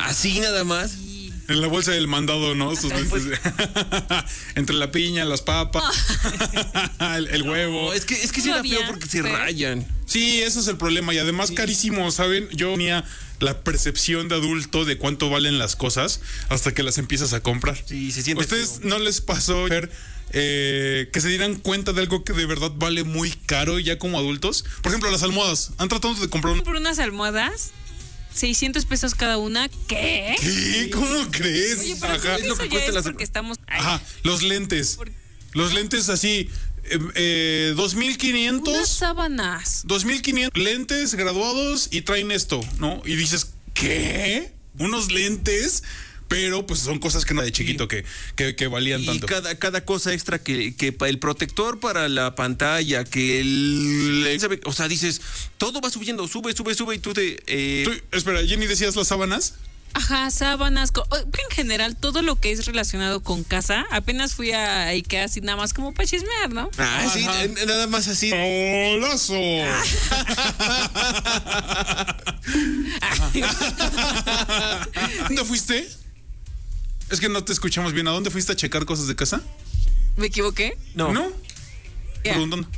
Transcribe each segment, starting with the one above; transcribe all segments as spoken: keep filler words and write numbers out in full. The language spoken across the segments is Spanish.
Así nada más. En la bolsa del mandado, ¿no? Sus entre la piña, las papas, el, el huevo. No, es que, es que sí era feo porque se rayan. Sí, ese es el problema. Y además sí. Carísimo, ¿saben? Yo tenía la percepción de adulto de cuánto valen las cosas hasta que las empiezas a comprar. Sí, se siente ¿Ustedes feo. no les pasó ver eh, que se dieran cuenta de algo que de verdad vale muy caro ya como adultos? Por ejemplo, las almohadas. ¿Han tratado de comprar un... por unas almohadas? seiscientos pesos cada una. ¿Qué? ¿Qué? ¿Cómo crees? Oye, pero Ajá. es lo que cuesta las... porque estamos... Ay. Ajá, los lentes. Por... Los lentes así, eh, eh, dos mil quinientos. Unas sábanas. dos mil quinientos lentes graduados y traen esto, ¿no? Y dices, ¿qué? ¿Unos lentes? Pero pues son cosas que no de chiquito que, que, que valían y tanto. Y cada, cada cosa extra que, que el protector para la pantalla, que el... O sea, dices, todo va subiendo, sube, sube, sube y tú te... Eh... ¿Tú, espera, Jenny, ¿decías las sábanas? Ajá, sábanas, en general todo lo que es relacionado con casa. Apenas fui a Ikea así nada más como para chismear, ¿no? Ah, Ajá. sí, nada más así. ¡Holazo! ¿Dónde fuiste? Es que no te escuchamos bien. ¿A dónde fuiste a checar cosas de casa? ¿Me equivoqué? No. ¿No? Yeah. Preguntando.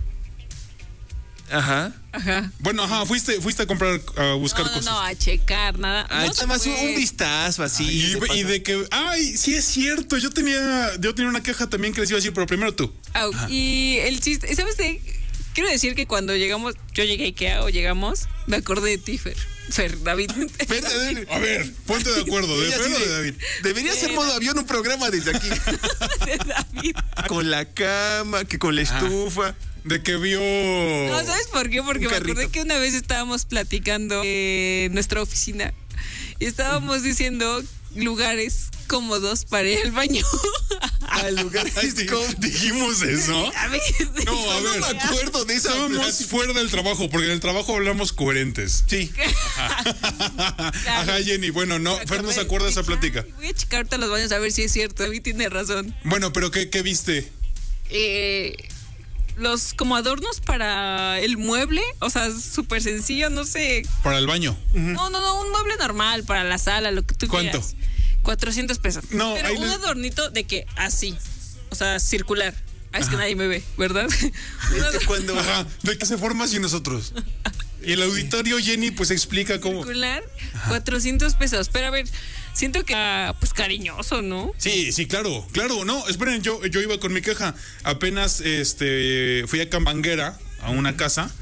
Ajá. Ajá. Bueno, ajá, fuiste, fuiste a comprar, a buscar no, no, cosas. No, a checar, nada. Ah, no nada más un, un vistazo así. Y de, y de que, ay, sí es cierto, yo tenía, yo tenía una queja también que les iba a decir, pero primero tú. Oh, y el chiste, ¿sabes qué? Quiero decir que cuando llegamos, yo llegué a Ikea o llegamos, me acordé de ti, Fer. Fer, David. Fer, David. A ver, ponte de acuerdo, ¿de Fer o de David? Debería ser modo avión un programa desde aquí. De David. Con la cama, que con la estufa. De que vio... No, ¿sabes por qué? Porque me acordé que una vez estábamos platicando en nuestra oficina y estábamos diciendo lugares cómodos para ir al baño. Al lugar dijimos eso. A ver, no, a ver. No me acuerdo de eso. Estábamos fuera del trabajo, porque en el trabajo hablamos coherentes. Sí. Ajá, Ajá Jenny. Bueno, no, Fer no se acuerda de esa plática. Voy a checar ahorita los baños a ver si es cierto. David tiene razón. Bueno, pero ¿qué, qué viste? Eh... Los como adornos para el mueble, o sea, súper sencillo, no sé. Para el baño. No, no, no, un mueble normal para la sala, lo que tú ¿Cuánto? quieras. cuatrocientos pesos. No, pero ahí un les... adornito de que así, o sea, circular. Ah, es Ajá. que nadie me ve, ¿verdad? Cuando... Ajá, ¿de qué se forma sin nosotros? Y el auditorio, Jenny, pues explica cómo. Circular, cuatrocientos pesos. Pero a ver, siento que, ah, pues cariñoso, ¿no? Sí, sí, claro, claro. No, esperen, yo, yo iba con mi queja. Apenas este, fui a Cambanguera, a una casa,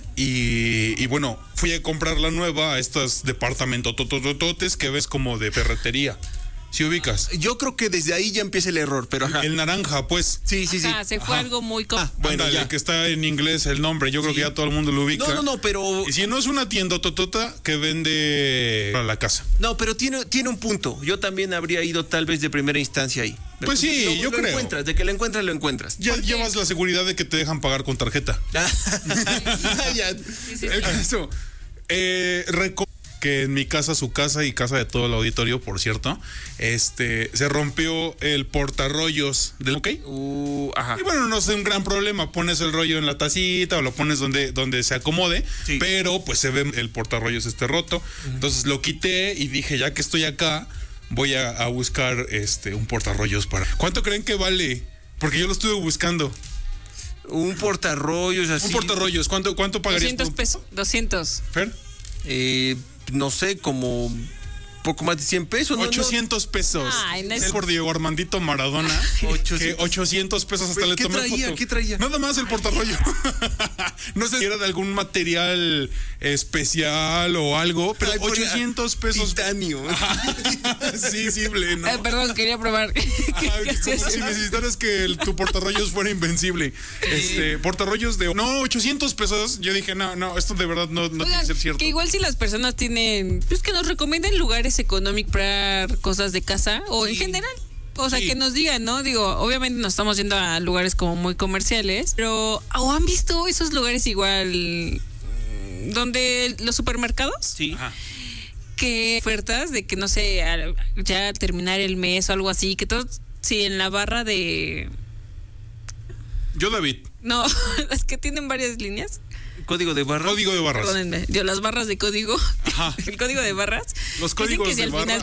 y, y bueno, fui a comprar la nueva a estos departamentos totototes que ves como de ferretería. ¿Sí ubicas? Yo creo que desde ahí ya empieza el error, pero ajá. El naranja, pues. Sí, sí, sí. Ajá, se fue Ajá. algo muy... Com- Ah, bueno, Ándale, ya. que está en inglés el nombre. Yo creo Sí. que ya todo el mundo lo ubica. No, no, no, pero... Y si no es una tienda totota que vende para la casa. No, pero tiene, tiene un punto. Yo también habría ido tal vez de primera instancia ahí. Pues sí, Lo- yo lo creo. encuentras, de que lo encuentras, lo encuentras. Ya llevas la seguridad de que te dejan pagar con tarjeta. Ya. Sí, sí, El sí. caso, eh, reco- que en mi casa, su casa y casa de todo el auditorio, por cierto, este, se rompió el portarrollos del OK. Uh, ajá. Y bueno, no es un gran problema, pones el rollo en la tacita o lo pones donde, donde se acomode, Sí. pero pues se ve el portarrollos este roto. Uh-huh. Entonces lo quité y dije, ya que estoy acá, voy a, a buscar este un portarrollos para... ¿Cuánto creen que vale? Porque yo lo estuve buscando. Un portarrollos así. Un portarrollos, ¿cuánto, cuánto pagarías? doscientos pesos. doscientos. ¿Fer? Eh, no sé, como poco más de cien pesos. ¿no? ochocientos pesos. Ay, no es- Es por Diego Armandito Maradona. ochocientos. Que ochocientos pesos hasta le ¿Qué tomé traía? foto. ¿Qué traía? Nada más el portarrollo. No sé si era de algún material especial o algo, pero Ay, por- ochocientos pesos. Titanio. Sí, sí, no. Ay, perdón, quería probar. Ajá, ¿Qué como es si eso? necesitaras que el- tu portarrollos fuera invencible. Este, portarrollos de... No, ochocientos pesos. Yo dije, no, no, esto de verdad no, no tiene Oigan, que ser cierto. que igual si las personas tienen, pues que nos recomienden lugares económicos para cosas de casa o en Sí. general. O sea, Sí. que nos digan, ¿no? Digo, obviamente nos estamos yendo a lugares como muy comerciales, pero ¿o han visto esos lugares igual mm, donde los supermercados? Sí. Ajá. Que ofertas de que no sé, al- ya al terminar el mes o algo así, que todos, sí, en la barra de... Yo, David. No, las que tienen varias líneas. Código de barra. Código de barras. Perdónenme, yo las barras de código, Ajá. el código de barras. Los dicen códigos que si de al barra. final